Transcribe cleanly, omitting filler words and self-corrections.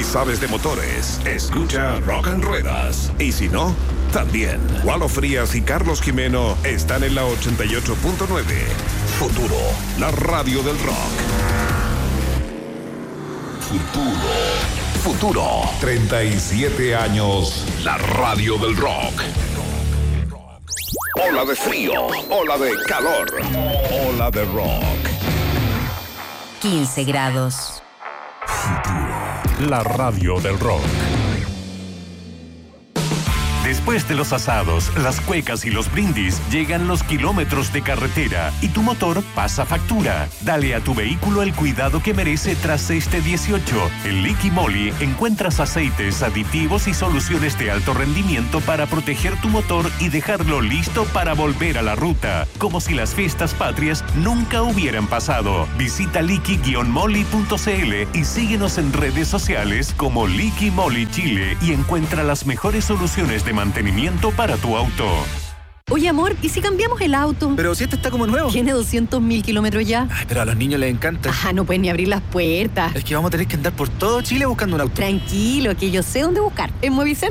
Si sabes de motores, escucha Rock en Ruedas. Y si no, también. Walo Frías y Carlos Jimeno están en la 88.9. Futuro, la radio del rock. Futuro. 37 años, la radio del rock. Ola de frío, ola de calor, ola de rock. 15 grados. Futuro, la radio del rock. Después de los asados, las cuecas y los brindis, llegan los kilómetros de carretera y tu motor pasa factura. Dale a tu vehículo el cuidado que merece tras este 18. En Liqui Moly encuentras aceites, aditivos y soluciones de alto rendimiento para proteger tu motor y dejarlo listo para volver a la ruta, como si las fiestas patrias nunca hubieran pasado. Visita liqui-moly.cl y síguenos en redes sociales como Liqui Moly Chile y encuentra las mejores soluciones de mantenimiento para tu auto. Oye, amor, ¿y si cambiamos el auto? Pero si este está como nuevo. Tiene 200.000 kilómetros ya. Ay, pero a los niños les encanta. No pueden ni abrir las puertas. Es que vamos a tener que andar por todo Chile buscando un auto. Tranquilo, que yo sé dónde buscar. En Movicen